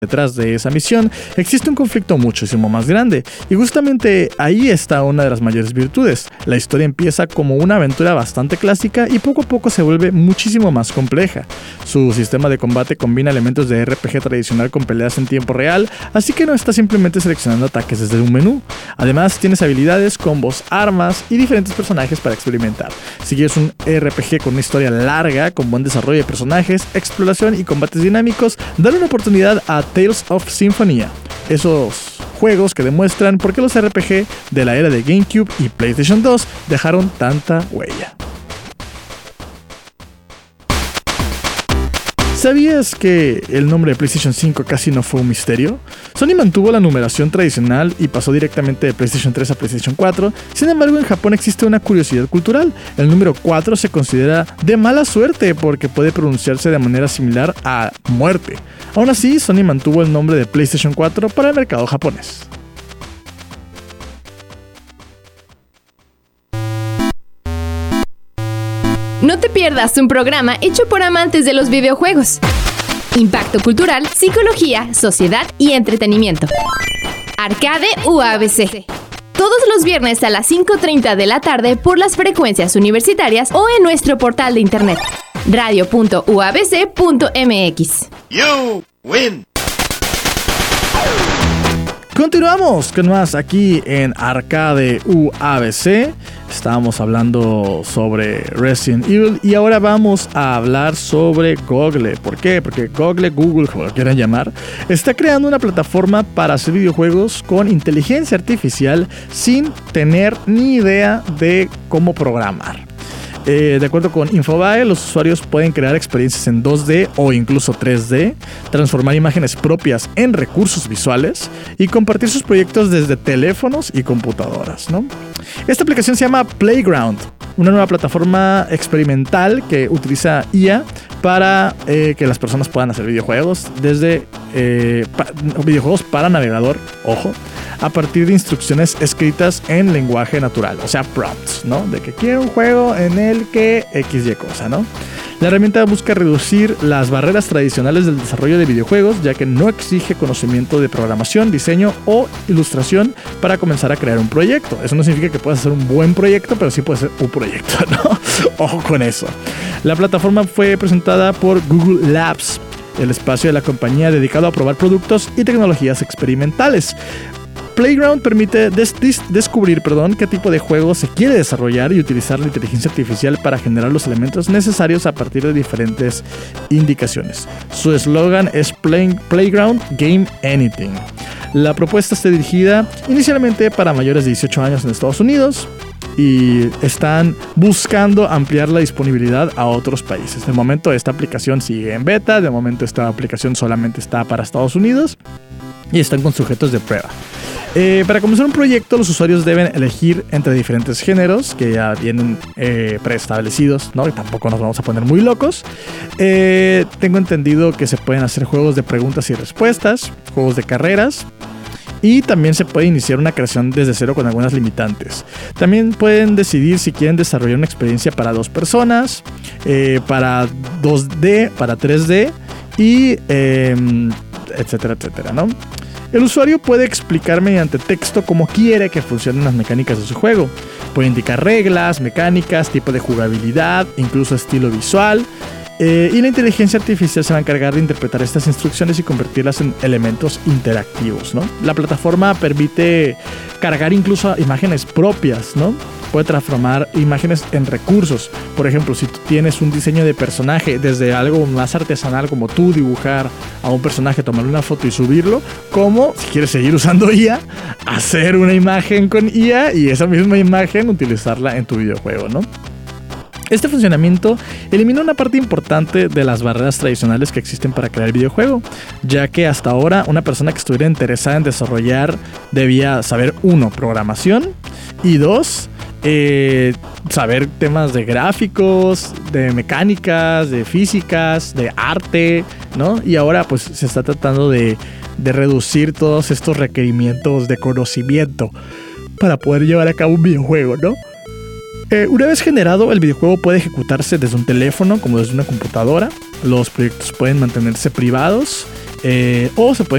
detrás de esa misión, existe un conflicto muchísimo más grande, y justamente ahí está una de las mayores virtudes. La historia empieza como una aventura bastante clásica y poco a poco se vuelve muchísimo más compleja. Su sistema de combate combina elementos de RPG tradicional con peleas en tiempo real, así que no estás simplemente seleccionando ataques desde un menú. Además, tienes habilidades, combos, armas y diferentes personajes para experimentar. Si quieres un RPG con una historia larga, con buen desarrollo de personajes, exploración y combates dinámicos, dale una oportunidad a Tales of Symphonia. Esos juegos que demuestran por qué los RPG de la era de GameCube y PlayStation 2 dejaron tanta huella. ¿Sabías que el nombre de PlayStation 5 casi no fue un misterio? Sony mantuvo la numeración tradicional y pasó directamente de PlayStation 3 a PlayStation 4. Sin embargo, en Japón existe una curiosidad cultural. El número 4 se considera de mala suerte porque puede pronunciarse de manera similar a muerte. Aún así, Sony mantuvo el nombre de PlayStation 4 para el mercado japonés. No te pierdas un programa hecho por amantes de los videojuegos. Impacto cultural, psicología, sociedad y entretenimiento. Arcade UABC. Todos los viernes a las 5:30 de la tarde por las frecuencias universitarias o en nuestro portal de internet radio.uabc.mx. You win. Continuamos con más aquí en Arcade UABC. Estábamos hablando sobre Resident Evil y ahora vamos a hablar sobre Google. ¿Por qué? Porque Google, como lo quieran llamar, está creando una plataforma para hacer videojuegos con inteligencia artificial sin tener ni idea de cómo programar. De acuerdo con Infobae, los usuarios pueden crear experiencias en 2D o incluso 3D, transformar imágenes propias en recursos visuales y compartir sus proyectos desde teléfonos y computadoras, ¿no? Esta aplicación se llama Playground, una nueva plataforma experimental que utiliza IA para que las personas puedan hacer videojuegos desde videojuegos para navegador, ojo, a partir de instrucciones escritas en lenguaje natural, o sea, prompts, ¿no? De que quiero un juego en el que XY cosa, ¿no? La herramienta busca reducir las barreras tradicionales del desarrollo de videojuegos, ya que no exige conocimiento de programación, diseño o ilustración para comenzar a crear un proyecto. Eso no significa que puedas hacer un buen proyecto, pero sí puedes hacer un proyecto, ¿no? Ojo con eso. La plataforma fue presentada por Google Labs, el espacio de la compañía dedicado a probar productos y tecnologías experimentales. Playground permite descubrir qué tipo de juego se quiere desarrollar y utilizar la inteligencia artificial para generar los elementos necesarios a partir de diferentes indicaciones. Su eslogan es Playground Game Anything. La propuesta está dirigida inicialmente para mayores de 18 años en Estados Unidos y están buscando ampliar la disponibilidad a otros países. De momento esta aplicación sigue en beta, de momento esta aplicación solamente está para Estados Unidos y están con sujetos de prueba. Para comenzar un proyecto, los usuarios deben elegir entre diferentes géneros que ya vienen preestablecidos, ¿no? Y tampoco nos vamos a poner muy locos. Tengo entendido que se pueden hacer juegos de preguntas y respuestas, juegos de carreras, y también se puede iniciar una creación desde cero con algunas limitantes. También pueden decidir si quieren desarrollar una experiencia para 2 personas, para 2D, para 3D y etcétera, etcétera, ¿no? El usuario puede explicar mediante texto cómo quiere que funcionen las mecánicas de su juego. Puede indicar reglas, mecánicas, tipo de jugabilidad, incluso estilo visual. Y la inteligencia artificial se va a encargar de interpretar estas instrucciones y convertirlas en elementos interactivos, ¿no? La plataforma permite cargar incluso imágenes propias, ¿no? Puede transformar imágenes en recursos. Por ejemplo, si tú tienes un diseño de personaje desde algo más artesanal como tú dibujar a un personaje, tomarle una foto y subirlo, como si quieres seguir usando IA, hacer una imagen con IA y esa misma imagen utilizarla en tu videojuego, ¿no? Este funcionamiento elimina una parte importante de las barreras tradicionales que existen para crear el videojuego, ya que hasta ahora una persona que estuviera interesada en desarrollar debía saber 1, programación, y 2, saber temas de gráficos, de mecánicas, de físicas, de arte, ¿no? Y ahora pues se está tratando de reducir todos estos requerimientos de conocimiento para poder llevar a cabo un videojuego, ¿no? Una vez generado, el videojuego puede ejecutarse desde un teléfono como desde una computadora. Los proyectos pueden mantenerse privados O se pueden